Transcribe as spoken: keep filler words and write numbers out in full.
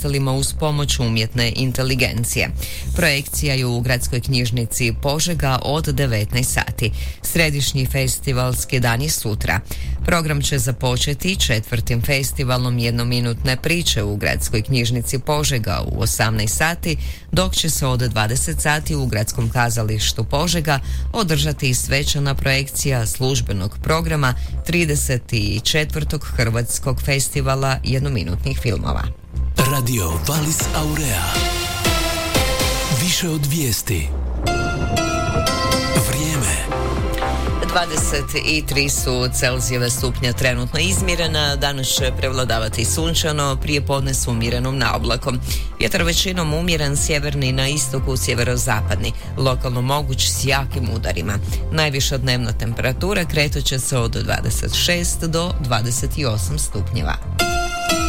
nastalima uz pomoć umjetne inteligencije. Projekcija je u Gradskoj knjižnici Požega od devetnaest sati. Središnji festivalski dan je sutra. Program će započeti četvrtim festivalom jednominutne priče u Gradskoj knjižnici Požega u osamnaest sati, dok će se od dvadeset sati u Gradskom kazalištu Požega održati svečana projekcija službenog programa trideset četvrtog Hrvatskog festivala jednominutnih filmova. Radio Valis Aurea. Više od vijesti. Vrijeme. dvadeset tri su Celzijeva stupnja trenutno izmjerena, danas će prevladavati sunčano, prije podne s umjerenom naoblakom. Vjetar većinom umjeren, sjeverni na istoku, sjeverozapadni, lokalno moguć s jakim udarima. Najviša dnevna temperatura kretat će se od dvadeset šest do dvadeset osam stupnjeva.